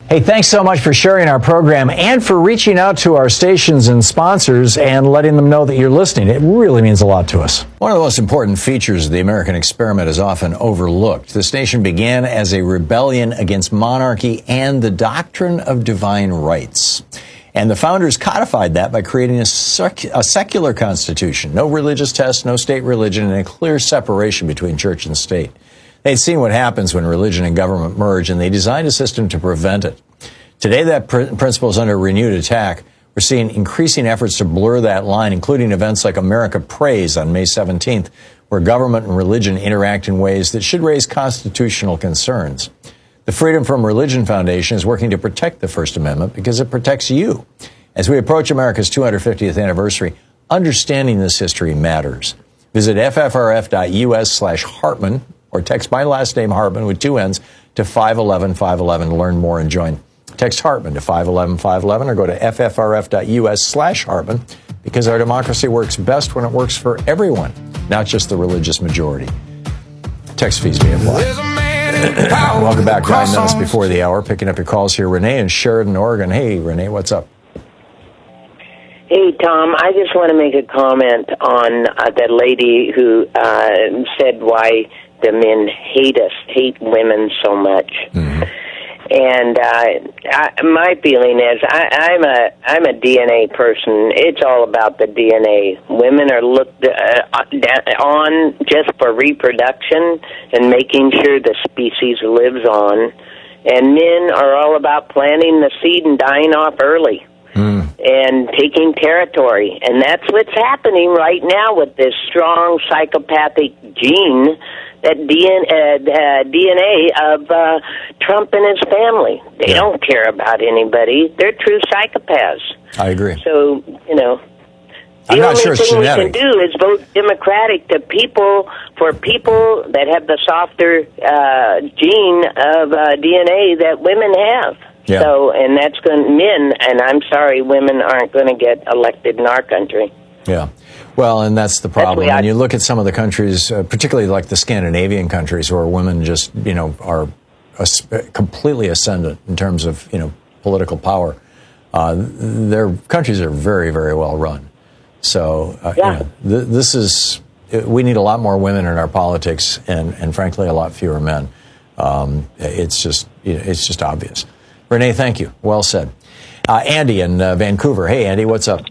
Hey, thanks so much for sharing our program and for reaching out to our stations and sponsors and letting them know that you're listening. It really means a lot to us. One of the most important features of the American experiment is often overlooked. This nation began as a rebellion against monarchy and the doctrine of divine rights. And the founders codified that by creating a secular constitution. No religious test, no state religion, and a clear separation between church and state. They'd seen what happens when religion and government merge, and they designed a system to prevent it. Today, that principle is under renewed attack. We're seeing increasing efforts to blur that line, including events like America Prays on May 17th, where government and religion interact in ways that should raise constitutional concerns. The Freedom from Religion Foundation is working to protect the First Amendment because it protects you. As we approach America's 250th anniversary, understanding this history matters. Visit ffrf.us/Hartman or text my last name, Hartman, with 2 N's, to 511-511 to learn more and join. Text Hartman to 511-511 or go to ffrf.us/Hartman because our democracy works best when it works for everyone, not just the religious majority. Text fees may apply. Welcome back, 9 minutes before the hour. Picking up your calls here. Renee in Sheridan, Oregon. Hey, Renee, what's up? Hey, Tom, I just want to make a comment on that lady who said why the men hate women so much. Mm-hmm. And my feeling is I'm a DNA person. It's all about the DNA. Women are looked on just for reproduction and making sure the species lives on. And men are all about planting the seed and dying off early. And taking territory. And that's what's happening right now with this strong psychopathic gene, that DNA of Trump and his family. They don't care about anybody. They're true psychopaths. I agree. So, the only thing we can do is vote Democratic for people that have the softer gene of DNA that women have. Yeah. So, and that's men, and I'm sorry, women aren't going to get elected in our country. Yeah. Well, and that's the problem. When you look at some of the countries, particularly like the Scandinavian countries, where women just, are completely ascendant in terms of, political power, their countries are very, very well run. So, this is, we need a lot more women in our politics and frankly, a lot fewer men. It's just obvious. Renee, thank you. Well said. Andy in Vancouver. Hey, Andy, what's up?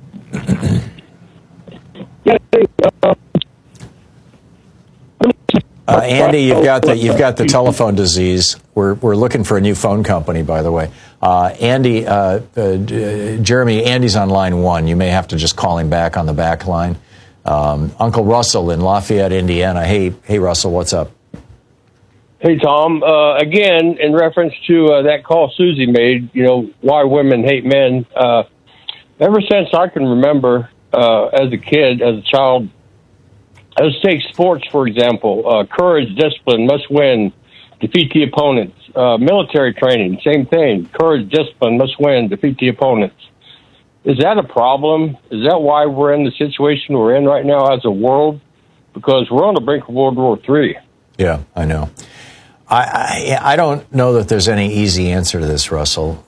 Andy, you've got the telephone disease. We're looking for a new phone company, by the way. Andy, Jeremy, Andy's on line 1. You may have to just call him back on the back line. Uncle Russell in Lafayette, Indiana. Hey, Russell, what's up? Hey, Tom. Again, in reference to that call Susie made, why women hate men. Ever since I can remember, as a kid, as a child, let's take sports, for example. Courage, discipline, must win, defeat the opponents. Military training, same thing. Courage, discipline, must win, defeat the opponents. Is that a problem? Is that why we're in the situation we're in right now as a world? Because we're on the brink of World War III. Yeah, I know. I don't know that there's any easy answer to this, Russell.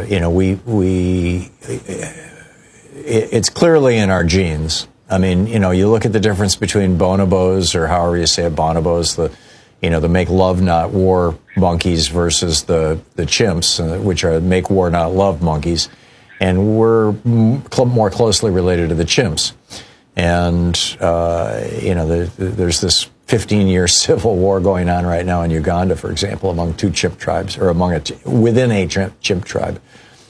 It's clearly in our genes. I mean, you look at the difference between bonobos, or however you say it, bonobos, the make love not war monkeys versus the chimps, which are make war not love monkeys, and we're more closely related to the chimps. And there's this 15-year civil war going on right now in Uganda, for example, among two chimp tribes, or within a chimp tribe.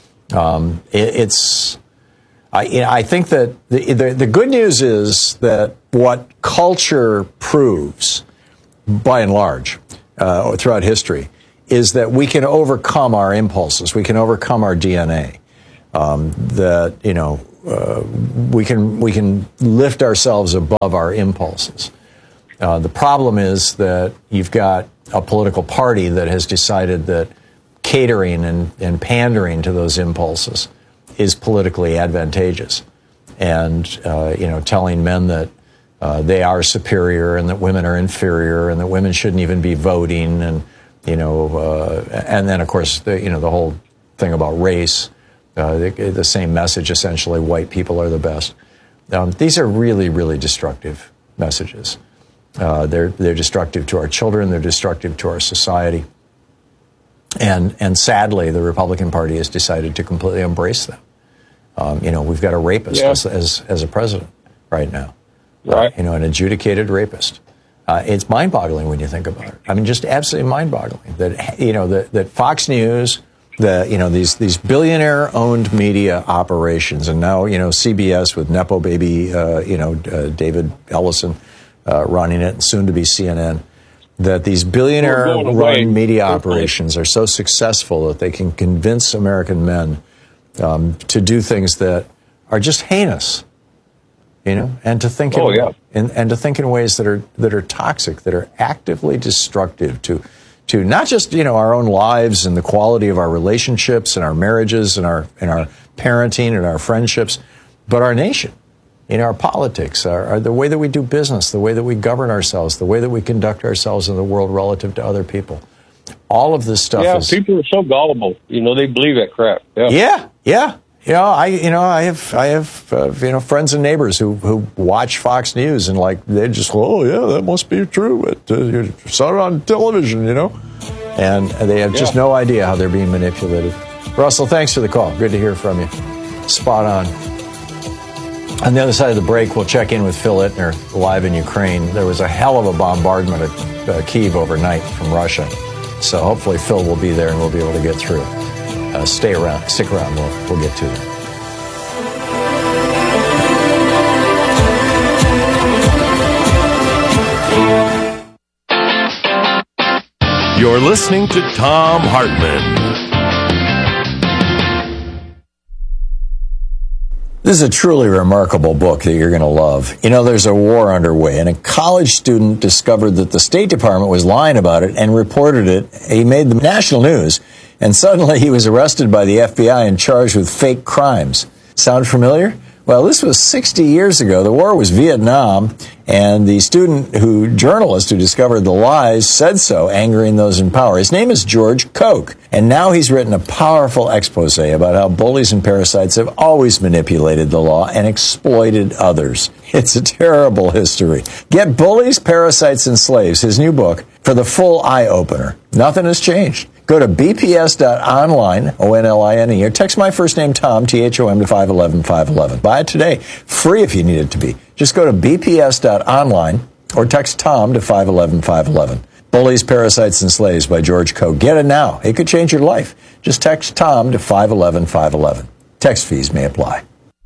I think that the good news is that what culture proves, by and large, throughout history, is that we can overcome our impulses, we can overcome our DNA. We can lift ourselves above our impulses. The problem is that you've got a political party that has decided that catering and pandering to those impulses is politically advantageous, and telling men that they are superior and that women are inferior and that women shouldn't even be voting, and then of course the whole thing about race, the same message, essentially, white people are the best. These are really, really destructive messages. They're destructive to our children. They're destructive to our society. And sadly, the Republican Party has decided to completely embrace them. We've got a rapist as a president right now. Right. An adjudicated rapist. It's mind-boggling when you think about it. I mean, just absolutely mind-boggling that Fox News, these billionaire-owned media operations, and now CBS with Nepo baby, David Ellison running it, and soon to be CNN. That these billionaire-run media operations are so successful that they can convince American men to do things that are just heinous, and to think and to think in ways that are toxic, that are actively destructive to not just our own lives and the quality of our relationships and our marriages and our parenting and our friendships, but our nation. Our politics, the way that we do business, the way that we govern ourselves, the way that we conduct ourselves in the world relative to other people. All of this stuff is... people are so gullible. They believe that crap. Yeah. I have friends and neighbors who watch Fox News and they just, that must be true. You saw it on television, and they have just no idea how they're being manipulated. Russell, thanks for the call. Good to hear from you. Spot on. On the other side of the break, we'll check in with Phil Ittner live in Ukraine. There was a hell of a bombardment at Kyiv overnight from Russia. So hopefully Phil will be there and we'll be able to get through. Stick around, we'll get to them. You're listening to Thom Hartmann. This is a truly remarkable book that you're going to love. There's a war underway, and a college student discovered that the State Department was lying about it and reported it. He made the national news, and suddenly he was arrested by the FBI and charged with fake crimes. Sound familiar? Well, this was 60 years ago. The war was Vietnam, and the journalist who discovered the lies said so, angering those in power. His name is George Koch, and now he's written a powerful expose about how bullies and parasites have always manipulated the law and exploited others. It's a terrible history. Get Bullies, Parasites, and Slaves, his new book, for the full eye-opener. Nothing has changed. Go to bps.online, O-N-L-I-N-E, or text my first name, Tom, T-H-O-M, to 511-511. Buy it today. Free if you need it to be. Just go to bps.online or text Tom to 511-511. Bullies, Parasites, and Slaves by George Koch. Get it now. It could change your life. Just text Tom to 511-511. Text fees may apply.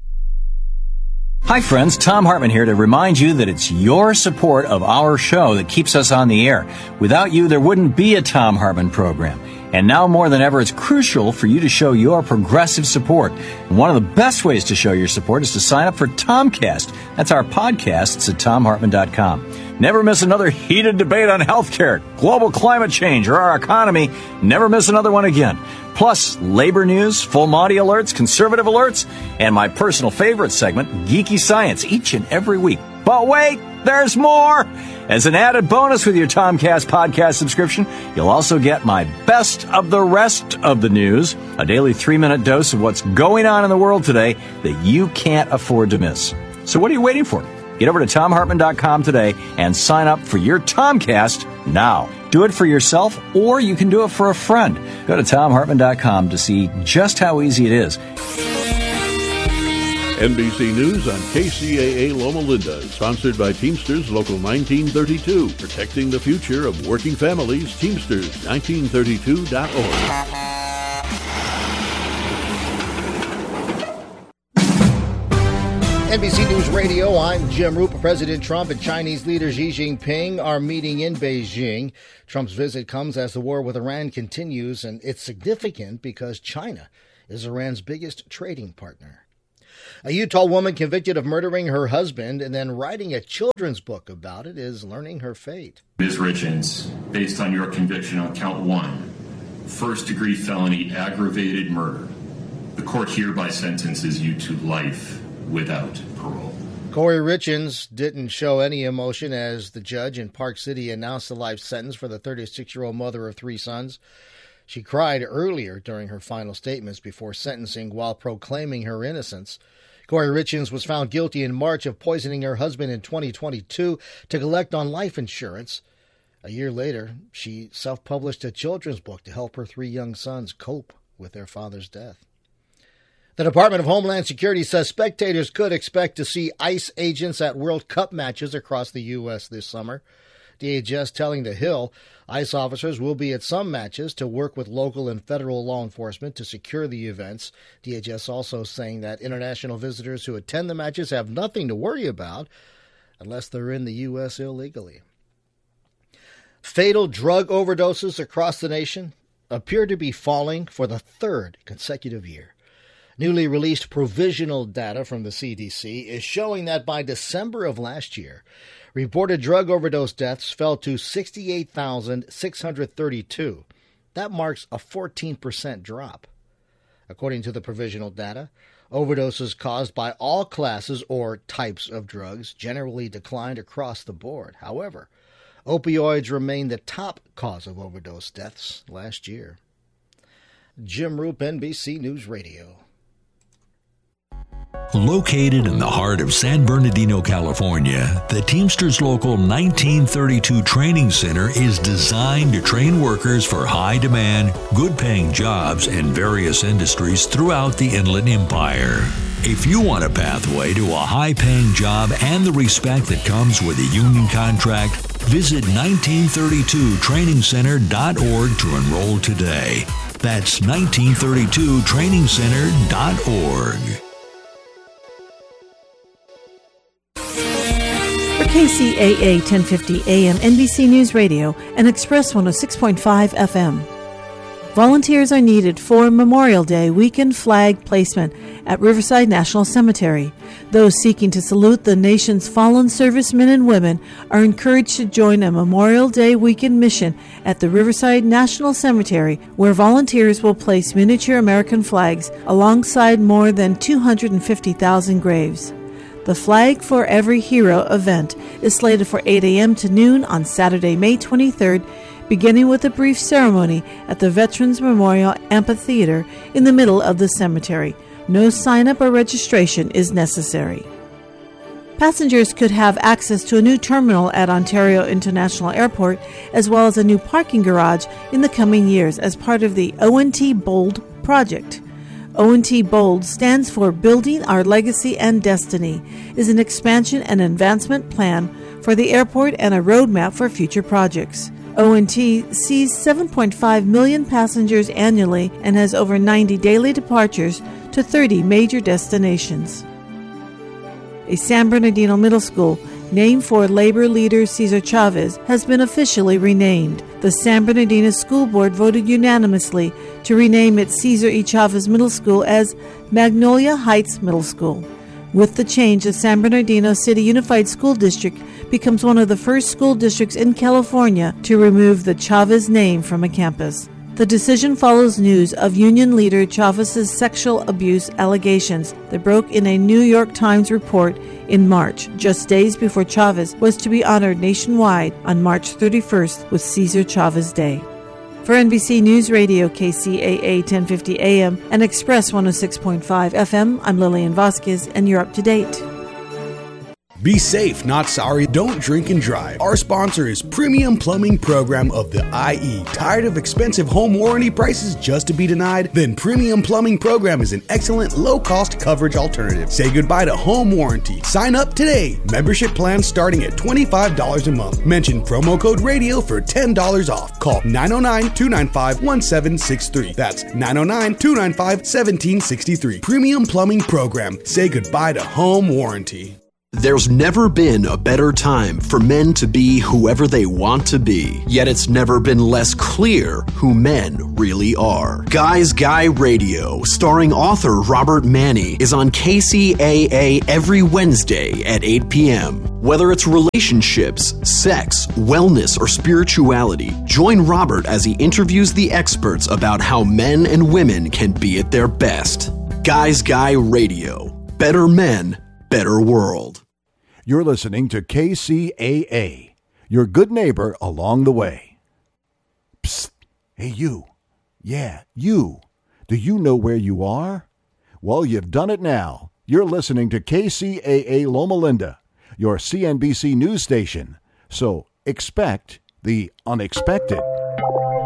Hi friends, Thom Hartmann here to remind you that it's your support of our show that keeps us on the air. Without you, there wouldn't be a Thom Hartmann program. And now more than ever, it's crucial for you to show your progressive support. And one of the best ways to show your support is to sign up for Tomcast. That's our podcasts at TomHartmann.com. Never miss another heated debate on healthcare, global climate change, or our economy. Never miss another one again. Plus, labor news, full Monty alerts, conservative alerts, and my personal favorite segment, Geeky Science, each and every week. But wait, there's more! As an added bonus with your Tomcast podcast subscription, you'll also get my best of the rest of the news, a daily 3-minute dose of what's going on in the world today that you can't afford to miss. So what are you waiting for? Get over to TomHartmann.com today and sign up for your Tomcast now. Do it for yourself, or you can do it for a friend. Go to TomHartmann.com to see just how easy it is. NBC News on KCAA Loma Linda, sponsored by Teamsters Local 1932, protecting the future of working families. Teamsters 1932.org. NBC News Radio, I'm Jim Roop. President Trump and Chinese leader Xi Jinping are meeting in Beijing. Trump's visit comes as the war with Iran continues, and it's significant because China is Iran's biggest trading partner. A Utah woman convicted of murdering her husband and then writing a children's book about it is learning her fate. Ms. Richens, based on your conviction on count 1, first-degree felony aggravated murder, the court hereby sentences you to life without parole. Corey Richens didn't show any emotion as the judge in Park City announced the life sentence for the 36-year-old mother of 3 sons. She cried earlier during her final statements before sentencing while proclaiming her innocence. Corey Richens was found guilty in March of poisoning her husband in 2022 to collect on life insurance. A year later, she self-published a children's book to help her 3 young sons cope with their father's death. The Department of Homeland Security says spectators could expect to see ICE agents at World Cup matches across the U.S. this summer. DHS telling The Hill ICE officers will be at some matches to work with local and federal law enforcement to secure the events. DHS also saying that international visitors who attend the matches have nothing to worry about unless they're in the U.S. illegally. Fatal drug overdoses across the nation appear to be falling for the 3rd consecutive year. Newly released provisional data from the CDC is showing that by December of last year, reported drug overdose deaths fell to 68,632. That marks a 14% drop. According to the provisional data, overdoses caused by all classes or types of drugs generally declined across the board. However, opioids remain the top cause of overdose deaths last year. Jim Roop, NBC News Radio. Located in the heart of San Bernardino, California, the Teamsters Local 1932 Training Center is designed to train workers for high-demand, good-paying jobs in various industries throughout the Inland Empire. If you want a pathway to a high-paying job and the respect that comes with a union contract, visit 1932trainingcenter.org to enroll today. That's 1932trainingcenter.org. For KCAA 1050 AM, NBC News Radio, and Express 106.5 FM. Volunteers are needed for Memorial Day weekend flag placement at Riverside National Cemetery. Those seeking to salute the nation's fallen servicemen and women are encouraged to join a Memorial Day weekend mission at the Riverside National Cemetery, where volunteers will place miniature American flags alongside more than 250,000 graves. The Flag for Every Hero event is slated for 8 a.m. to noon on Saturday, May 23rd, beginning with a brief ceremony at the Veterans Memorial Amphitheater in the middle of the cemetery. No sign-up or registration is necessary. Passengers could have access to a new terminal at Ontario International Airport, as well as a new parking garage in the coming years as part of the ONT BOLD project. ONT BOLD stands for Building Our Legacy and Destiny, is an expansion and advancement plan for the airport and a roadmap for future projects. ONT sees 7.5 million passengers annually and has over 90 daily departures to 30 major destinations. A San Bernardino middle school, named for labor leader Cesar Chavez, has been officially renamed. The San Bernardino School Board voted unanimously to rename its Cesar E. Chavez Middle School as Magnolia Heights Middle School. With the change, the San Bernardino City Unified School District becomes one of the first school districts in California to remove the Chavez name from a campus. The decision follows news of union leader Chavez's sexual abuse allegations that broke in a New York Times report in March, just days before Chavez was to be honored nationwide on March 31st with Cesar Chavez Day. For NBC News Radio, KCAA 1050 AM and Express 106.5 FM, I'm Lillian Vasquez, and you're up to date. Be safe, not sorry. Don't drink and drive. Our sponsor is Premium Plumbing Program of the IE. Tired of expensive home warranty prices just to be denied? Then Premium Plumbing Program is an excellent low-cost coverage alternative. Say goodbye to home warranty. Sign up today. Membership plans starting at $25 a month. Mention promo code radio for $10 off. Call 909-295-1763. That's 909-295-1763. Premium Plumbing Program. Say goodbye to home warranty. There's never been a better time for men to be whoever they want to be. Yet it's never been less clear who men really are. Guys Guy Radio, starring author Robert Manni, is on KCAA every Wednesday at 8 p.m. Whether it's relationships, sex, wellness, or spirituality, join Robert as he interviews the experts about how men and women can be at their best. Guys Guy Radio. Better men, better world. You're listening to KCAA, your good neighbor along the way. Psst, hey you, Yeah, you. Do you know where you are? Well, you've done it now. You're listening to KCAA Loma Linda, your CNBC news station. So expect the unexpected.